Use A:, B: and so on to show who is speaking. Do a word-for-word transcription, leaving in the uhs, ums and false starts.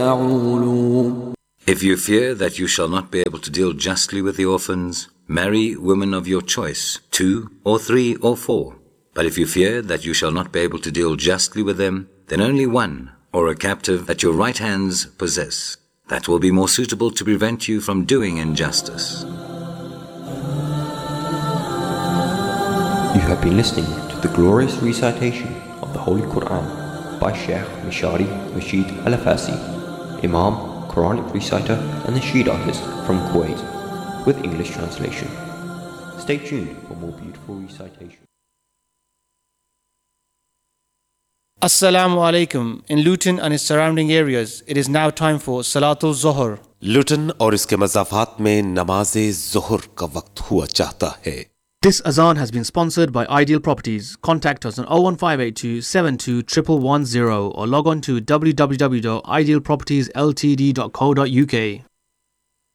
A: If you fear that you shall not be able to deal justly with the orphans, marry women of your choice, two or three or four. But if you fear that you shall not be able to deal justly with them, then only one, or a captive that your right hands possess. That will be more suitable to prevent you from doing injustice.
B: You have been listening to the glorious recitation of the Holy Quran by Sheikh Mishari Rashid Al-Afasi, Imam, Quranic reciter and nasheed artist from Kuwait, with English translation. Stay tuned for more beautiful recitation.
C: Assalamu alaikum. In Luton and its surrounding areas, it is now time for Salatul Zohar.
D: लुटन और इसके मज़ाफ़ात में नमाज़े ज़ोहर का वक्त हुआ चाहता है.
C: This azan has been sponsored by Ideal Properties. Contact us on oh one five eight two seven two one one one zero or log on to w w w dot ideal properties l t d dot co dot u k.